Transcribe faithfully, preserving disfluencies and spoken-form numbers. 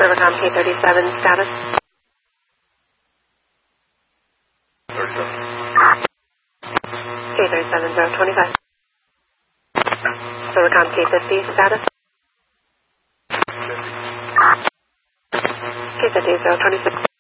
Servacom K thirty-seven status. K thirty-seven zero twenty-five. Servacom K fifty status. K fifty zero twenty-six.